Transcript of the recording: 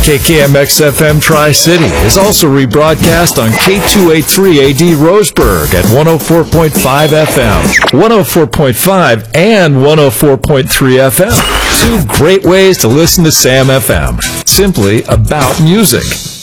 KKMX-FM Tri-City is also rebroadcast on K283AD Roseburg at 104.5 FM, 104.5, and 104.3 FM. Two great ways to listen to Sam FM. Simply about music.